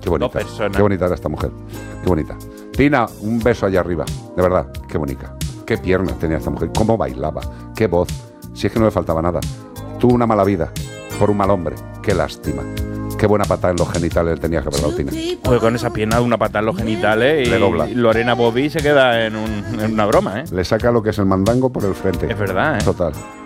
Qué bonita. 2 personas. Qué bonita era esta mujer. Qué bonita. Tina, un beso allá arriba. De verdad, qué bonita. Qué piernas tenía esta mujer. Cómo bailaba. Qué voz. Si es que no le faltaba nada. Tuvo una mala vida por un mal hombre. Qué lástima. Qué buena patada en los genitales tenía que haber dado Tina. Pues con esa pierna una patada en los genitales Le dobla. y Lorena Bobby se queda en una broma, ¿eh? Le saca lo que es el mandango por el frente. Es verdad, ¿eh? Total.